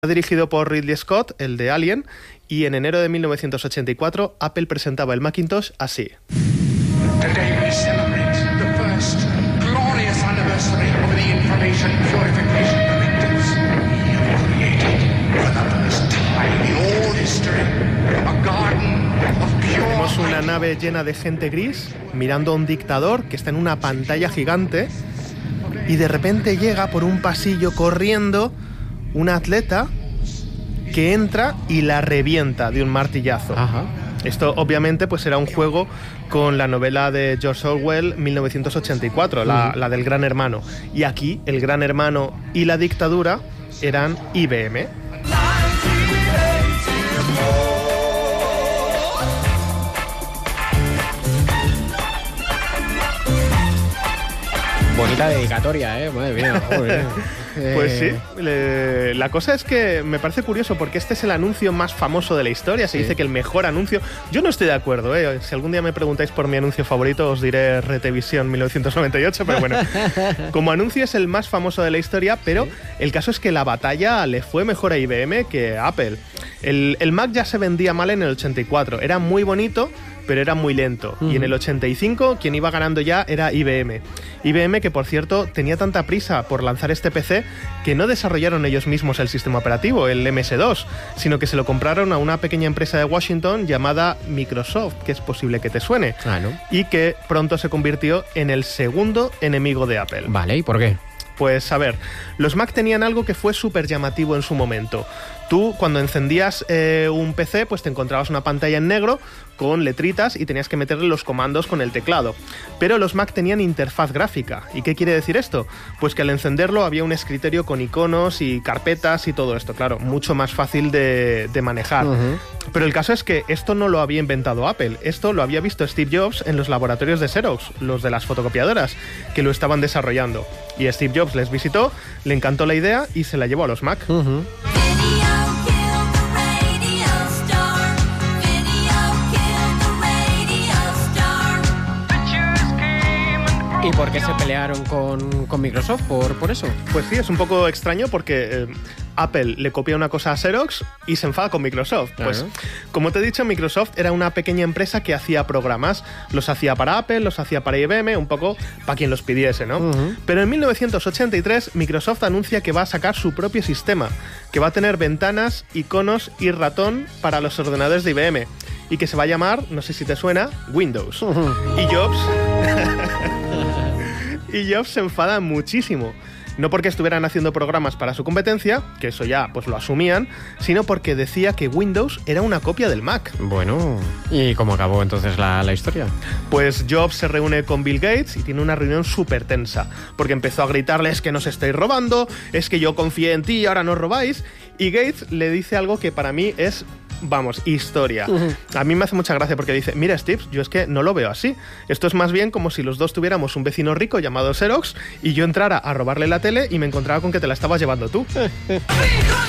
Dirigido por Ridley Scott, el de Alien, y en enero de 1984 Apple presentaba el Macintosh así. Today we celebrate the first glorious anniversary of the Information Purification Directives. We have created for the first time in all history a garden of pure. Tenemos una nave llena de gente gris mirando a un dictador que está en una pantalla gigante y de repente llega por un pasillo corriendo una atleta que entra y la revienta de un martillazo. Ajá. Esto obviamente pues era un juego con la novela de George Orwell 1984, la del Gran Hermano. Y aquí el Gran Hermano y la dictadura eran IBM. Bonita dedicatoria, madre mía. Joder. Pues sí, la cosa es que me parece curioso porque este es el anuncio más famoso de la historia, se dice que el mejor anuncio. Yo no estoy de acuerdo, si algún día me preguntáis por mi anuncio favorito os diré Retevisión 1998, pero bueno, como anuncio es el más famoso de la historia, pero el caso es que la batalla le fue mejor a IBM que a Apple. El Mac ya se vendía mal en el 84, era muy bonito, pero era muy lento. Y en el 85 quien iba ganando ya era IBM. IBM que, por cierto, tenía tanta prisa por lanzar este PC que no desarrollaron ellos mismos el sistema operativo, el MS-2, sino que se lo compraron a una pequeña empresa de Washington llamada Microsoft, que es posible que te suene, ¿no? Y que pronto se convirtió en el segundo enemigo de Apple. Vale, ¿y por qué? Pues a ver, los Mac tenían algo que fue súper llamativo en su momento. Tú, cuando encendías un PC, pues te encontrabas una pantalla en negro con letritas y tenías que meterle los comandos con el teclado. Pero los Mac tenían interfaz gráfica. ¿Y qué quiere decir esto? Pues que al encenderlo había un escritorio con iconos y carpetas y todo esto. Claro, mucho más fácil de manejar. Pero el caso es que esto no lo había inventado Apple. Esto lo había visto Steve Jobs en los laboratorios de Xerox, los de las fotocopiadoras, que lo estaban desarrollando. Y Steve Jobs les visitó, le encantó la idea y se la llevó a los Mac. ¿Y por qué se pelearon con Microsoft por eso? Pues sí, es un poco extraño porque Apple le copia una cosa a Xerox y se enfada con Microsoft. Claro. Pues, como te he dicho, Microsoft era una pequeña empresa que hacía programas. Los hacía para Apple, los hacía para IBM, un poco para quien los pidiese, ¿no? Pero en 1983 Microsoft anuncia que va a sacar su propio sistema, que va a tener ventanas, iconos y ratón para los ordenadores de IBM y que se va a llamar, no sé si te suena, Windows. Y Jobs se enfada muchísimo. No porque estuvieran haciendo programas para su competencia, que eso ya pues lo asumían, sino porque decía que Windows era una copia del Mac. Bueno, ¿y cómo acabó entonces la historia? Pues Jobs se reúne con Bill Gates y tiene una reunión súper tensa, porque empezó a gritarles que nos estáis robando, es que yo confié en ti y ahora nos robáis, y Gates le dice algo que para mí es... Vamos, historia. A mí me hace mucha gracia porque dice, mira Steve, yo es que no lo veo así. Esto es más bien como si los dos tuviéramos un vecino rico llamado Xerox y yo entrara a robarle la tele y me encontraba con que te la estabas llevando tú.